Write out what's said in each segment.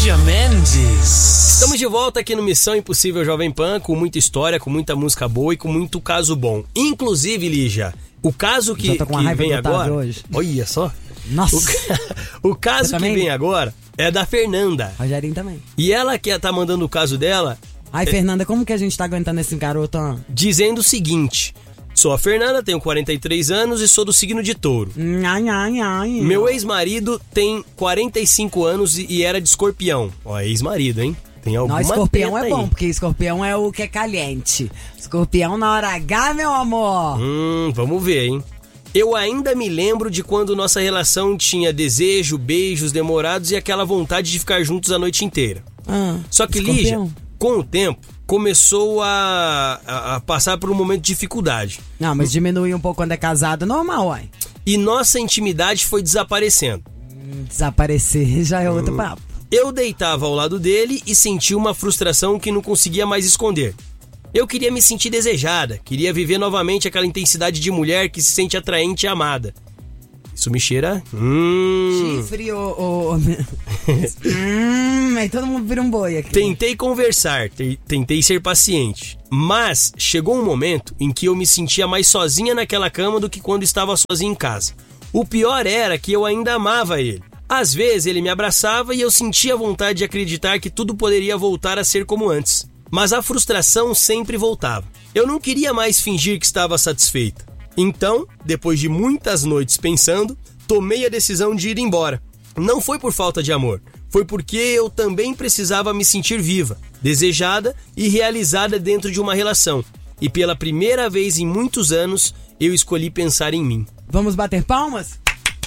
Lígia Mendes. Estamos de volta aqui no Missão Impossível Jovem Pan, com muita história, com muita música boa e com muito caso bom. Inclusive, Lígia, o caso que vem agora... Hoje. Olha só. Nossa. O caso que vem agora é da Fernanda. Rogerinho também. E ela que tá mandando o caso dela... Ai, Fernanda, como que a gente tá aguentando esse garoto? Dizendo o seguinte... Sou a Fernanda, tenho 43 anos e sou do signo de Touro. Meu ex-marido tem 45 anos e era de Escorpião. Ó, ex-marido, hein? Tem alguma Não, Escorpião é aí. bom, porque Escorpião é o que é caliente. Escorpião na hora H, meu amor. Vamos ver, hein? Eu ainda me lembro de quando nossa relação tinha desejo, beijos demorados e aquela vontade de ficar juntos a noite inteira. Só que, Lígia, com o tempo, começou a passar por um momento de dificuldade. Não, mas diminui um pouco quando é casado, normal, uai. E nossa intimidade foi desaparecendo. Desaparecer já é outro papo. Eu deitava ao lado dele e sentia uma frustração que não conseguia mais esconder. Eu queria me sentir desejada, queria viver novamente aquela intensidade de mulher que se sente atraente e amada. Isso me cheira... Chifre, aí todo mundo vira um boi aqui. Tentei conversar, tentei ser paciente. Mas chegou um momento em que eu me sentia mais sozinha naquela cama do que quando estava sozinha em casa. O pior era que eu ainda amava ele. Às vezes ele me abraçava e eu sentia vontade de acreditar que tudo poderia voltar a ser como antes. Mas a frustração sempre voltava. Eu não queria mais fingir que estava satisfeita. Então, depois de muitas noites pensando, tomei a decisão de ir embora. Não foi por falta de amor, foi porque eu também precisava me sentir viva, desejada e realizada dentro de uma relação. E pela primeira vez em muitos anos, eu escolhi pensar em mim. Vamos bater palmas?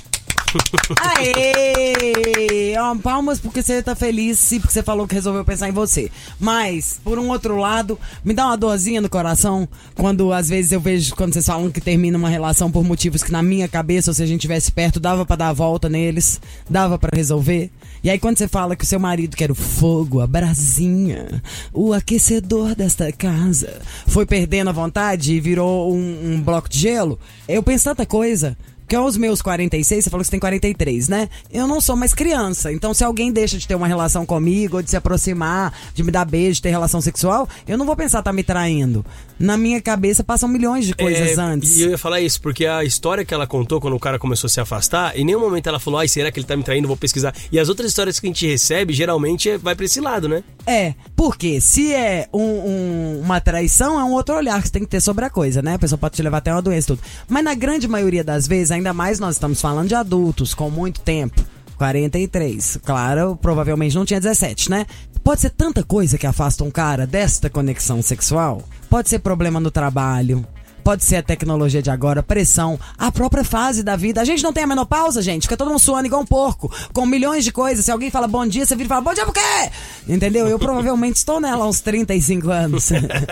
Aê! Palmas porque você tá feliz, sim, porque você falou que resolveu pensar em você. Mas, por um outro lado, me dá uma dorzinha no coração quando às vezes eu vejo quando vocês falam que termina uma relação por motivos que na minha cabeça, ou se a gente estivesse perto, dava pra dar a volta neles, dava pra resolver. E aí quando você fala que o seu marido, que era o fogo, a brasinha, o aquecedor desta casa, foi perdendo a vontade e virou um bloco de gelo, eu penso tanta coisa. Porque aos meus 46, você falou que você tem 43, né? Eu não sou mais criança. Então, se alguém deixa de ter uma relação comigo, ou de se aproximar, de me dar beijo, de ter relação sexual, eu não vou pensar tá me traindo. Na minha cabeça passam milhões de coisas antes. E eu ia falar isso, porque a história que ela contou quando o cara começou a se afastar, em nenhum momento ela falou, ai, será que ele tá me traindo? Vou pesquisar. E as outras histórias que a gente recebe, geralmente, vai pra esse lado, né? Porque se é uma traição, é um outro olhar que você tem que ter sobre a coisa, né? A pessoa pode te levar até uma doença e tudo. Mas na grande maioria das vezes, ainda mais nós estamos falando de adultos com muito tempo, 43, claro, provavelmente não tinha 17, né? Pode ser tanta coisa que afasta um cara desta conexão sexual. Pode ser problema no trabalho, pode ser a tecnologia de agora, pressão, a própria fase da vida. A gente não tem a menopausa, gente, fica todo mundo suando igual um porco, com milhões de coisas. Se alguém fala bom dia, você vira e fala bom dia por quê? Entendeu? Eu provavelmente estou nela há uns 35 anos.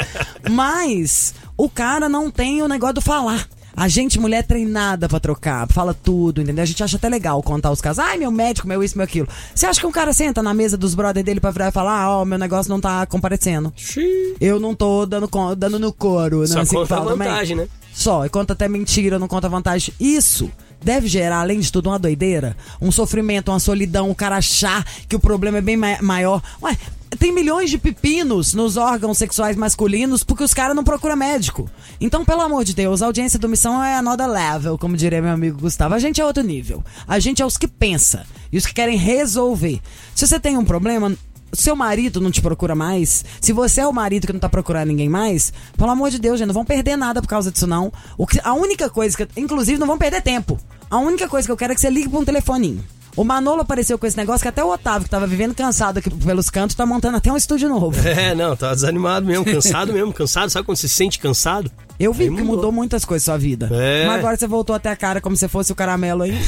Mas o cara não tem o negócio do falar. A gente, mulher, é treinada pra trocar, fala tudo, entendeu? A gente acha até legal contar os casos. Ai, meu médico, meu isso, meu aquilo. Você acha que um cara senta na mesa dos brother dele pra virar e falar, ó, meu negócio não tá comparecendo. Eu não tô dando no couro. Só assim conta a vantagem, né? Só, e conta até mentira, não conta vantagem. Isso deve gerar, além de tudo, uma doideira, um sofrimento, uma solidão, o cara achar que o problema é bem maior. Ué, tem milhões de pepinos nos órgãos sexuais masculinos porque os caras não procuram médico. Então, pelo amor de Deus, a audiência do Missão é another level, como diria meu amigo Gustavo. A gente é outro nível. A gente é os que pensa e os que querem resolver. Se você tem um problema, seu marido não te procura mais, se você é o marido que não tá procurando ninguém mais, pelo amor de Deus, gente, não vão perder nada por causa disso, não. A única coisa que... Inclusive, não vão perder tempo. A única coisa que eu quero é que você ligue pra um telefoninho. O Manolo apareceu com esse negócio que até o Otávio, que tava vivendo cansado aqui pelos cantos, tá montando até um estúdio novo. Não, tá desanimado mesmo, cansado mesmo, cansado. Sabe quando você se sente cansado? Eu vi que mudou muitas coisas na sua vida. Mas agora você voltou até a cara como se fosse o caramelo ainda.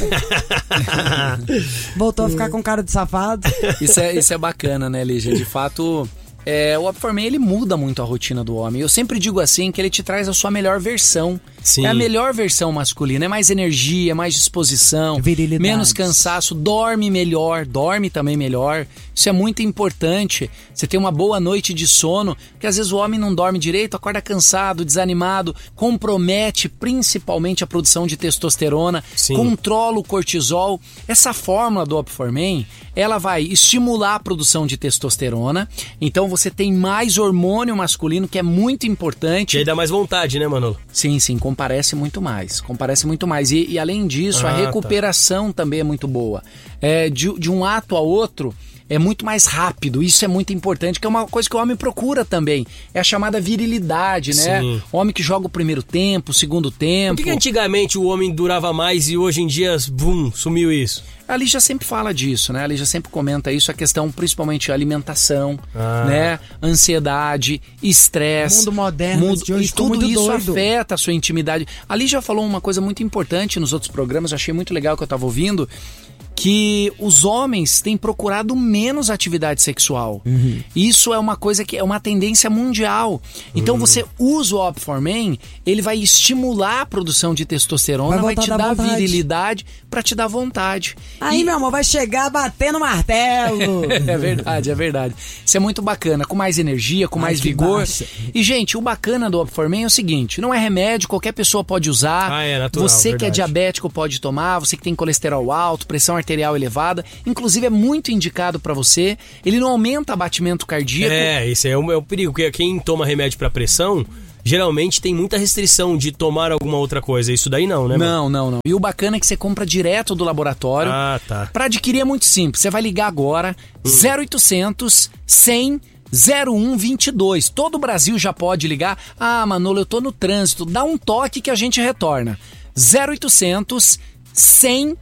Voltou a ficar com cara de safado. Isso é bacana, né, Lígia? De fato, o Up For Me, ele muda muito a rotina do homem. Eu sempre digo assim, que ele te traz a sua melhor versão. Sim. É a melhor versão masculina, é mais energia, mais disposição, Virilidade. menos cansaço, dorme melhor, dorme também melhor. Isso é muito importante. Você tem uma boa noite de sono, porque às vezes o homem não dorme direito, acorda cansado, desanimado, compromete principalmente a produção de testosterona, Sim. controla o cortisol. Essa fórmula do Up4Men, ela vai estimular a produção de testosterona, então você tem mais hormônio masculino, que é muito importante. E aí dá mais vontade, né, Manolo? Sim, comparece muito mais. E além disso, a recuperação também é muito boa. De um ato a outro, é muito mais rápido. Isso é muito importante, que é uma coisa que o homem procura também. É a chamada virilidade, né? Sim. O homem que joga o primeiro tempo, o segundo tempo. Por que antigamente o homem durava mais e hoje em dia, sumiu isso? A Lígia sempre fala disso, né? A Lígia sempre comenta isso, a questão principalmente alimentação, né? Ansiedade, estresse. Mundo moderno de hoje e ficou tudo muito isso doido. afeta a sua intimidade. A Lígia falou uma coisa muito importante nos outros programas, eu achei muito legal que eu estava ouvindo, que os homens têm procurado menos atividade sexual. Isso é uma coisa que é uma tendência mundial. Então você usa o Up4Men, ele vai estimular a produção de testosterona, vai te dar virilidade pra te dar vontade. Aí, meu amor, vai chegar batendo martelo. É verdade. Isso é muito bacana, com mais energia, com mais vigor. Baixa. E, gente, o bacana do Up4Men é o seguinte, não é remédio, qualquer pessoa pode usar. É natural, você que é verdade. diabético pode tomar, você que tem colesterol alto, pressão arterial elevada, inclusive é muito indicado pra você. Ele não aumenta batimento cardíaco. Esse é o perigo, porque quem toma remédio pra pressão, geralmente tem muita restrição de tomar alguma outra coisa. Isso daí não, né? Não. E o bacana é que você compra direto do laboratório. Tá. Pra adquirir é muito simples. Você vai ligar agora, 0800 100 0122. Todo o Brasil já pode ligar. Ah, Manolo, eu tô no trânsito. Dá um toque que a gente retorna. 0800 100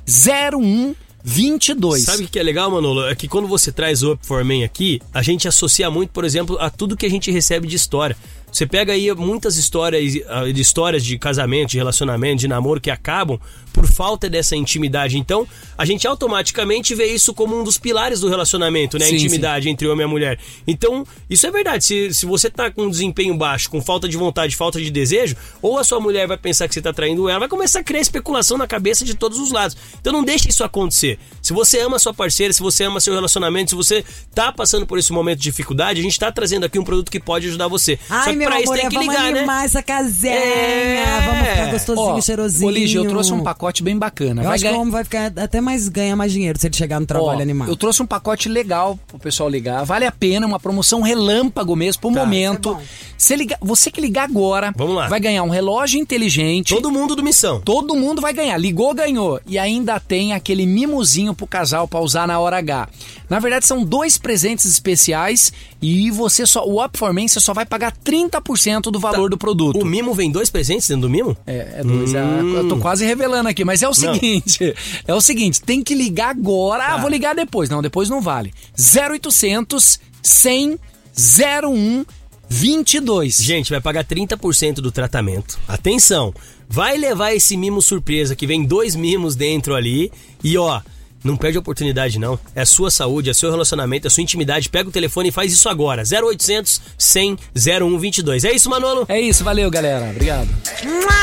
0122. Sabe o que é legal, Manolo? É que quando você traz o Up4Men aqui, a gente associa muito, por exemplo, a tudo que a gente recebe de história. Você pega aí muitas histórias de casamento, de relacionamento, de namoro que acabam por falta dessa intimidade. Então, a gente automaticamente vê isso como um dos pilares do relacionamento, né? A intimidade entre homem e mulher. Então, isso é verdade. Se você tá com um desempenho baixo, com falta de vontade, falta de desejo, ou a sua mulher vai pensar que você tá traindo ela, vai começar a criar especulação na cabeça de todos os lados. Então, não deixe isso acontecer. Se você ama a sua parceira, se você ama seu relacionamento, se você tá passando por esse momento de dificuldade, a gente tá trazendo aqui um produto que pode ajudar você. Só que pra isso tem que ligar, né? Vamos essa casinha, vamos ficar gostosinho, cheirosinho. Ô, Lígia, eu trouxe um pacote bem bacana. Eu acho que o homem vai ficar ganha mais dinheiro se ele chegar no trabalho animado. Eu trouxe um pacote legal pro pessoal ligar. Vale a pena, uma promoção relâmpago mesmo, pro momento. Você que ligar agora, vamos lá, vai ganhar um relógio inteligente. Todo mundo do Missão. Todo mundo vai ganhar. Ligou, ganhou. E ainda tem aquele mimozinho pro casal pra usar na hora H. Na verdade, são 2 presentes especiais e o Up4Men, você só vai pagar 30% do valor do produto. O mimo vem 2 presentes dentro do mimo? É 2. Eu tô quase revelando aqui, mas é o seguinte, tem que ligar agora. Vou ligar depois. Não, depois não vale. 0800 100 0122. Gente, vai pagar 30% do tratamento. Atenção, vai levar esse mimo surpresa que vem 2 mimos dentro ali e não perde a oportunidade não. É a sua saúde, é seu relacionamento, é a sua intimidade. Pega o telefone e faz isso agora. 0800 100 0122. É isso, Manolo? É isso, valeu, galera. Obrigado.